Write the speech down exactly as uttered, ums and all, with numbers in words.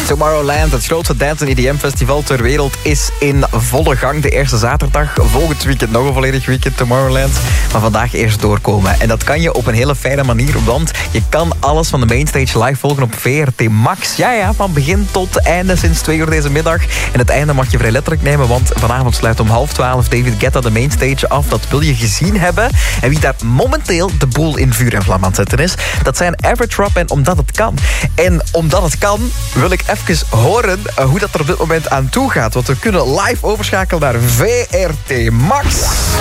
Tomorrowland, het grootste dance- en E D M-festival ter wereld, is in volle gang. De eerste zaterdag, volgend weekend nog een volledig weekend Tomorrowland. Maar vandaag eerst doorkomen. En dat kan je op een hele fijne manier, want je kan alles van de Mainstage live volgen op V R T Max. Ja, ja, van begin tot einde sinds twee uur deze middag. En het einde mag je vrij letterlijk nemen, want vanavond sluit om half twaalf David Guetta de Mainstage af. Dat wil je gezien hebben. En wie daar momenteel de boel in vuur en vlam aan het zetten is, dat zijn Average Rob en Omdat Het Kan. En omdat het kan, wil ik even horen uh, hoe dat er op dit moment aan toe gaat. Want we kunnen live overschakelen naar V R T Max.